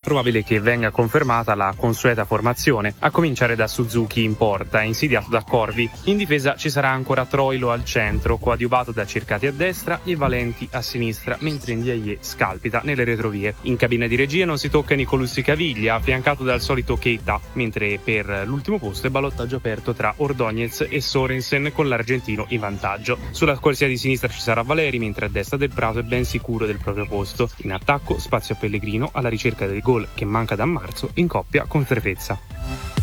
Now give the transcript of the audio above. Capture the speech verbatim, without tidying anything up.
probabile che venga confermata la consueta formazione, a cominciare da Suzuki in porta, insidiato da Corvi. In difesa ci sarà ancora Troilo al centro, coadiuvato da Cercati a destra e Valenti a sinistra, mentre Ndiaye scalpita nelle retrovie. In cabina di regia non si tocca Nicolussi Caviglia, affiancato dal solito Keita, mentre per l'ultimo posto è ballottaggio aperto tra Ordóñez e Sorensen, con l'argentino in vantaggio. Sulla corsia di sinistra ci sarà Valeri, mentre a destra Del Prato è ben sicuro del proprio posto. In attacco spazio a Pellegrino alla ricerca del gol che manca da marzo in coppia con Strefezza.